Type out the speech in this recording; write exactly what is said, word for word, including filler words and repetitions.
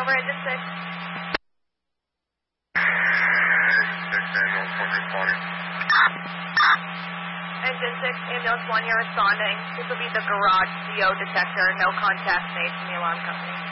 over, engine six. Engine six, ambulance one, you're responding. This will be the garage C O detector. No contact made from the alarm company.